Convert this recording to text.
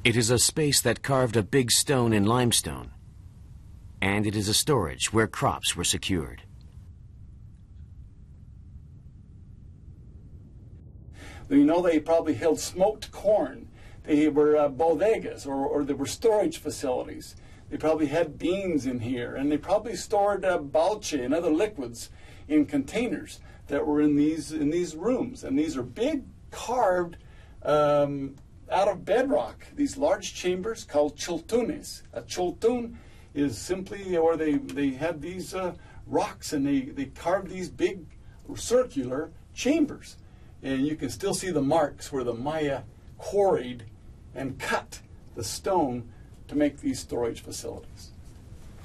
It is a space that carved a big stone in limestone, and it is a storage where crops were secured. You know, they probably held smoked corn. They were bodegas, or they were storage facilities. They probably had beans in here, and they probably stored balche and other liquids in containers that were in these rooms. And these are big, carved out of bedrock, these large chambers called chultunes. A chultun is simply where they had these rocks, and they carved these big circular chambers. And you can still see the marks where the Maya quarried and cut the stone to make these storage facilities.